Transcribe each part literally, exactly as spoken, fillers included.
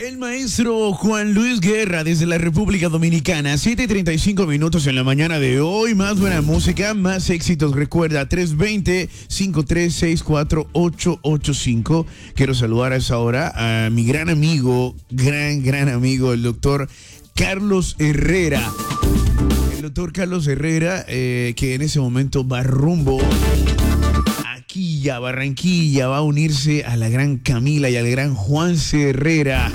El maestro Juan Luis Guerra desde la República Dominicana. siete y treinta y cinco minutos en la mañana de hoy. Más buena música, más éxitos. Recuerda, tres dos cero, cinco tres seis cuatro, ocho ocho cinco. Quiero saludar a esa hora a mi gran amigo, gran, gran amigo, el doctor Carlos Herrera. El doctor Carlos Herrera, eh, que en ese momento va rumbo aquí a Barranquilla, va a unirse a la gran Camila y al gran Juanse Herrera.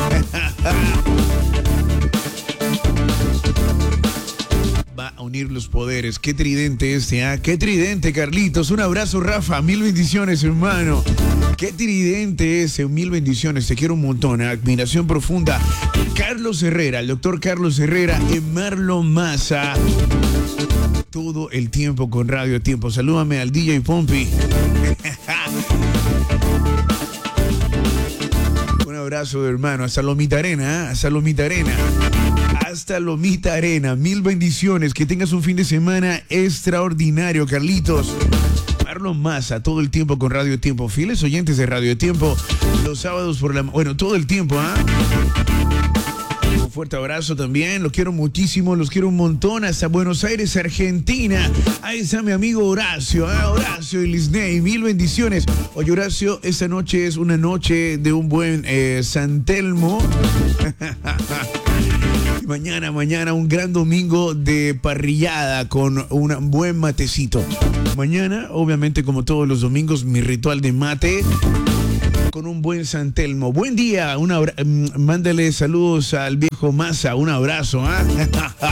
Va a unir los poderes. Qué tridente este, ¿ah? ¿eh? Qué tridente, Carlitos. Un abrazo, Rafa. Mil bendiciones, hermano. Qué tridente ese. Mil bendiciones. Te quiero un montón. ¿eh? Admiración profunda. Carlos Herrera, el doctor Carlos Herrera y Marlon Massa. Todo el tiempo con Radio Tiempo. Salúdame al D J Pompi. Un abrazo, hermano. Hasta Lomita Arena, ¿eh? Hasta Lomita Arena. Hasta Lomita Arena. Mil bendiciones. Que tengas un fin de semana extraordinario, Carlitos. Marlon Massa, todo el tiempo con Radio Tiempo. Fieles oyentes de Radio Tiempo. Los sábados por la... Bueno, todo el tiempo, ¿ah? ¿eh? Un fuerte abrazo también, los quiero muchísimo, los quiero un montón, hasta Buenos Aires, Argentina. Ahí está mi amigo Horacio, ¿eh? Horacio y Lisney, mil bendiciones. Oye, Horacio, esta noche es una noche de un buen eh, San Telmo. Mañana, mañana un gran domingo de parrillada con un buen matecito. Mañana, obviamente como todos los domingos, mi ritual de mate con un buen San Telmo. Buen día, una abra- mándale saludos al viejo Massa, un abrazo. ¿eh?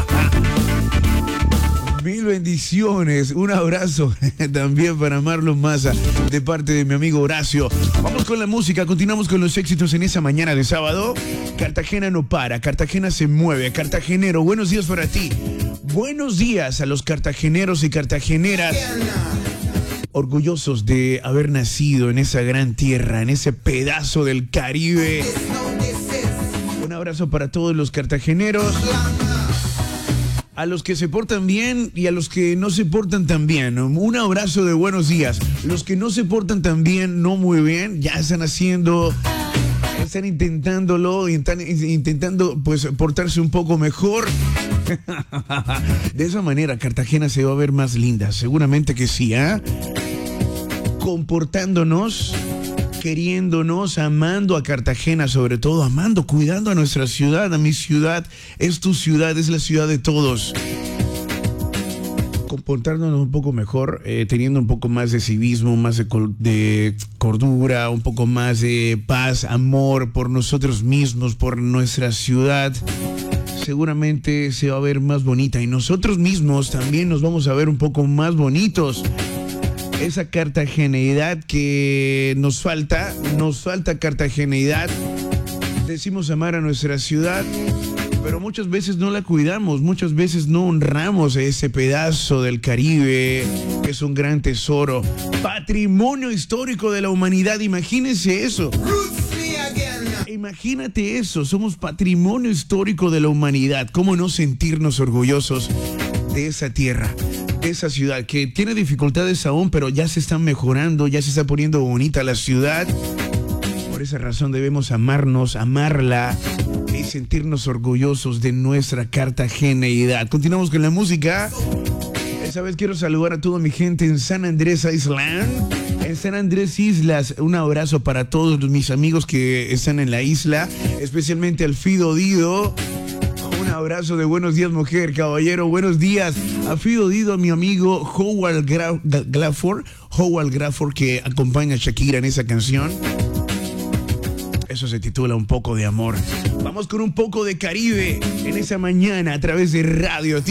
Mil bendiciones, un abrazo también para Marlon Massa de parte de mi amigo Horacio. Vamos con la música, continuamos con los éxitos en esa mañana de sábado. Cartagena no para, Cartagena se mueve. Cartagenero, buenos días para ti. Buenos días a los cartageneros y cartageneras, orgullosos de haber nacido en esa gran tierra, en ese pedazo del Caribe. Un abrazo para todos los cartageneros, a los que se portan bien y a los que no se portan tan bien. Un abrazo de buenos días. Los que no se portan tan bien, no muy bien, ya están haciendo, están intentándolo, están intentando pues portarse un poco mejor. De esa manera Cartagena se va a ver más linda, seguramente que sí, ¿eh? Comportándonos, queriéndonos, amando a Cartagena, sobre todo amando, cuidando a nuestra ciudad, a mi ciudad. Es tu ciudad, es la ciudad de todos. Comportándonos un poco mejor, eh, teniendo un poco más de civismo, más de, col- de cordura, un poco más de paz, amor por nosotros mismos, por nuestra ciudad. Seguramente se va a ver más bonita y nosotros mismos también nos vamos a ver un poco más bonitos. Esa cartageneidad que nos falta, nos falta cartageneidad. Decimos amar a nuestra ciudad, pero muchas veces no la cuidamos, muchas veces no honramos ese pedazo del Caribe, que es un gran tesoro, patrimonio histórico de la humanidad. Imagínense eso. Imagínate eso, somos patrimonio histórico de la humanidad. ¿Cómo no sentirnos orgullosos de esa tierra, de esa ciudad que tiene dificultades aún, pero ya se está mejorando, ya se está poniendo bonita la ciudad? Por esa razón debemos amarnos, amarla y sentirnos orgullosos de nuestra cartageneidad. Continuamos con la música. Esta vez quiero saludar a toda mi gente en San Andrés Island. En San Andrés Islas, un abrazo para todos mis amigos que están en la isla, especialmente al Fido Dido. Un abrazo de buenos días, mujer, caballero, buenos días. A Fido Dido, a mi amigo Howard Gra- Grafford, Howard Grafford, que acompaña a Shakira en esa canción. Eso se titula Un poco de amor. Vamos con un poco de Caribe en esa mañana a través de Radio